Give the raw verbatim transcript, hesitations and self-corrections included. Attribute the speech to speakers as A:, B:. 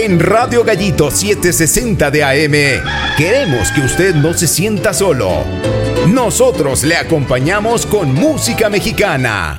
A: En Radio Gallito setecientos sesenta de A M, queremos que usted no se sienta solo. Nosotros le acompañamos con música mexicana.